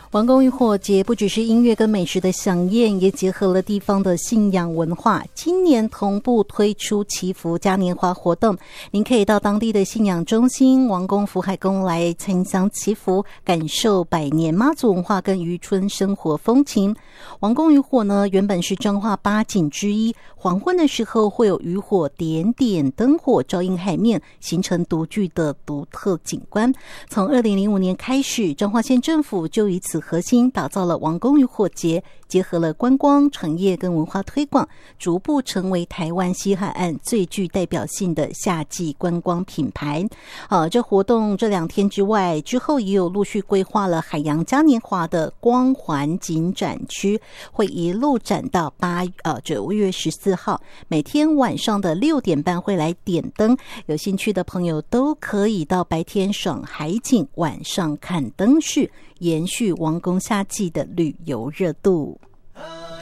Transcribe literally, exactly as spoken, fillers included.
王宫渔火节不只是音乐跟美食的飨宴，也结合了地方的信仰文化。今年同步推出祈福嘉年华活动，您可以到当地的信仰中心王宫福海宫来参香祈福，感受百年妈祖文化跟渔村生活风情。王宫渔火呢，原本是彰化八景之一，黄昏的时候会有渔火点点灯火照映海面，形成独具的独特景观。从二零零五年开始，彰化县政府就以此核心打造了王宫渔火节，结合了观光、产业跟文化推广，逐步成为台湾西海岸最具代表性的夏季观光品牌。啊，这活动这两天之外，之后也有陆续规划了海洋嘉年华的光环景展区，会一路展到八呃九月十四号，每天晚上的六点半会来点灯。有兴趣的朋友都可以到白天赏海景，晚上看灯饰，延续王宫夏季的旅游热度。